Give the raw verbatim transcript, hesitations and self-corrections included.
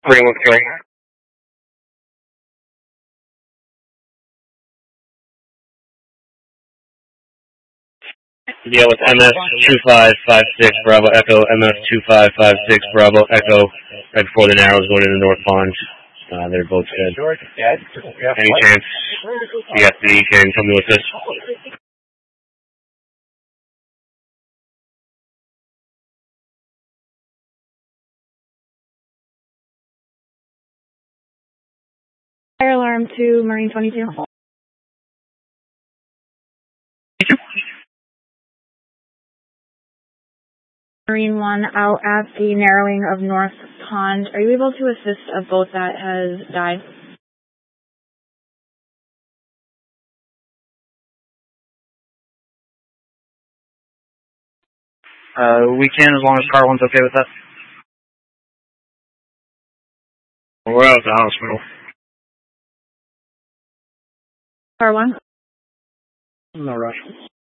Marine one three. Yeah, with M S two five five six Bravo Echo, M S two five five six Bravo Echo, right before the Narrows going into North Pond. Uh, they're both dead. Any chance C S D can come with us? Fire alarm to Marine twenty-two. Marine one out at the narrowing of North Pond. Are you able to assist a boat that has died? Uh, we can as long as Car one's okay with that. We're out at the hospital. Car one? No rush.